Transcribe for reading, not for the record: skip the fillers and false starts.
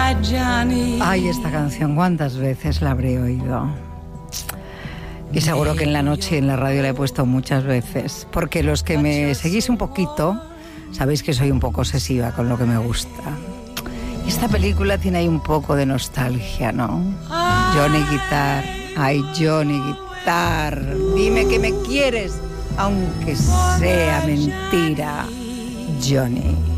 Ay, esta canción, ¿cuántas veces la habré oído? Y seguro que en la noche en la radio la he puesto muchas veces, porque los que me seguís un poquito, sabéis que soy un poco obsesiva con lo que me gusta. Y esta película tiene ahí un poco de nostalgia, ¿no? Johnny Guitar, ay Johnny Guitar, dime que me quieres, aunque sea mentira, Johnny.